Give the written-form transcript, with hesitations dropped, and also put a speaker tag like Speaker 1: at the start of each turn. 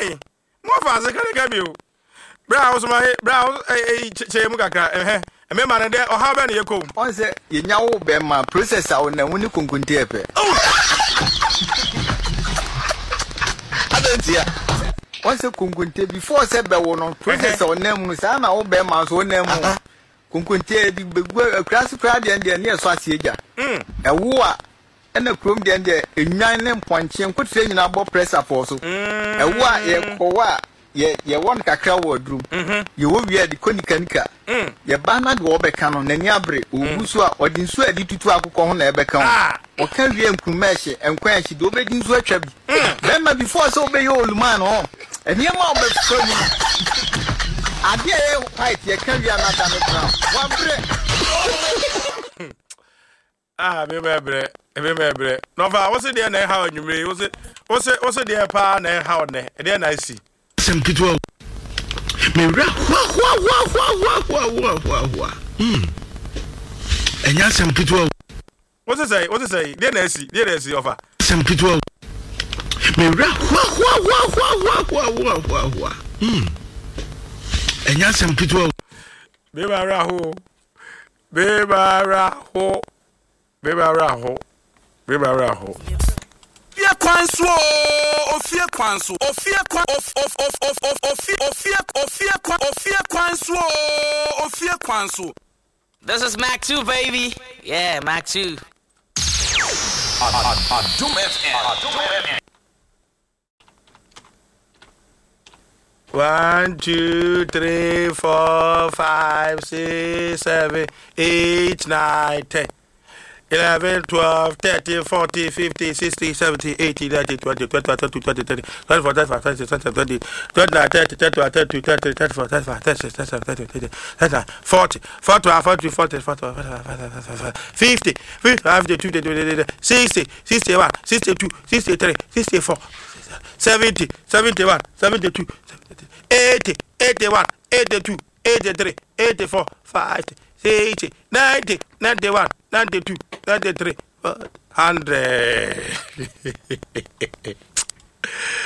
Speaker 1: Hey, more fast, I can't get you. Browse my brows, a chemukaka, a member there, or how many you come?
Speaker 2: Once you know, my processor on the winning kunkuntepe. I don't hear. Once a kunkunte before said by one on processor on them, Sana Obama's own name. Kunkunte, the classic crowd and the near Swasiga. A war. And the chrome then there in 9 points and could say in our press up also. A war, ye one cacao wardroom. You will be at the Conikanica. Ye Bernard Warbecan on the Niabre, Usua, or Dinsua, to Alcohol Ebecan. Or can be a commercial and quench it over Dinsua Chubby. Remember before so be old man home. And your mom was coming. I dare fight your carrier not on the ground. One break.
Speaker 1: Remember. No, what's it there? How you may was it? What's it there? Pa, how ne? And then I see.
Speaker 3: Some people. And yes, some people.
Speaker 1: What's it say? What's it say? Then I see. Offer.
Speaker 3: Some people. And yes, some people.
Speaker 1: Bebaraho. Fear Quanso, or fear Quanso, or fear Quanso.
Speaker 4: This is Mac 2, baby. Yeah, Mac 2.
Speaker 5: Doom FM.
Speaker 1: 1, 2, 3, 4, 5, 6, 7, 8, 9, 10. 11, 12, 13, 14, 15, 16, 17, 18, 19, 20, 21, 22, 23, 24, 25, 26, 27, 29, 30, 31, 32, 33, 34, 35, 36, 37, 38, 39, 40, 41, 42, 43, 44, 45, 50, 55, 52, 60, 61, 62, 63, 64, 70, 71, 72, 80, 81, 82, 83, 84, 50, 80, 90, 91, 92, 93, 100.